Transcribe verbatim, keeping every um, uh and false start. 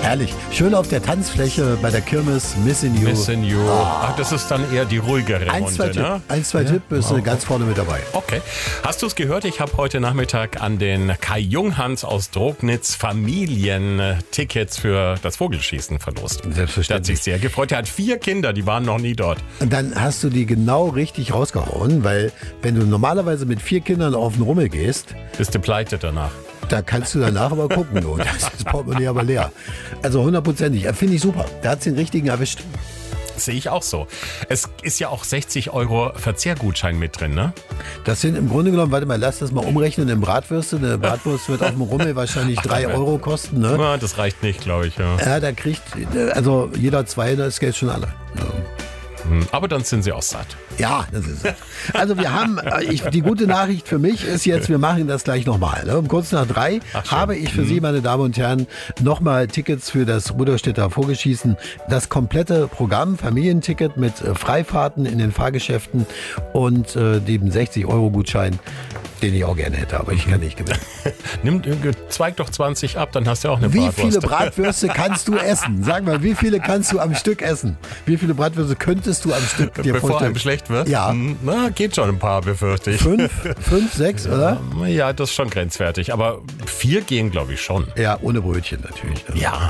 Herrlich. Schön auf der Tanzfläche bei der Kirmes, Missing You. Missing You. Ach, das ist dann eher die ruhigere Eins, zwei Runde, Tipp, ne? eins, zwei Tipp bist du ganz vorne mit dabei. Okay. Hast du es gehört? Ich habe heute Nachmittag an den Kai Junghans aus Drognitz Familientickets für das Vogelschießen verlost. Selbstverständlich. Der hat sich sehr gefreut. Er hat vier Kinder, die waren noch nie dort. Und dann hast du die genau richtig rausgehauen, weil wenn du normalerweise mit vier Kindern auf den Rummel gehst, bist du pleite danach. Da kannst du danach aber gucken, du. Das ist das Portemonnaie aber leer. Also hundertprozentig. Finde ich super. Da hat es den richtigen erwischt. Sehe ich auch so. Es ist ja auch sechzig Euro Verzehrgutschein mit drin, ne? Das sind im Grunde genommen, warte mal, lass das mal umrechnen in Bratwürste. Eine Bratwurst wird auf dem Rummel wahrscheinlich drei Euro kosten, ne? Ja, das reicht nicht, glaube ich. Ja. Ja, da kriegt, also jeder zwei, das Geld schon alle. Ja. Aber dann sind sie auch satt. Ja, das ist es. Also wir haben, ich, die gute Nachricht für mich ist jetzt, wir machen das gleich nochmal. Ne? Um kurz nach drei Ach, habe ich für Sie, meine Damen und Herren, nochmal Tickets für das Rudolstädter Vogelschießen. Das komplette Programm, Familienticket mit äh, Freifahrten in den Fahrgeschäften und äh, dem sechzig Euro Gutschein, den ich auch gerne hätte, aber ich kann nicht gewinnen. Nimm, zweig doch zwanzig ab, dann hast du auch eine Wie Bratwurst. viele Bratwürste kannst du essen? Sag mal, wie viele kannst du am Stück essen? Wie viele Bratwürste könntest du am Stück dir Bevor vorstellen? einem schlecht wird? Ja. Na, geht schon ein paar, befürchte ich. Fünf, fünf, sechs, oder? Ja, das ist schon grenzwertig. Aber vier gehen, glaube ich, schon. Ja, ohne Brötchen natürlich. Ne? Ja.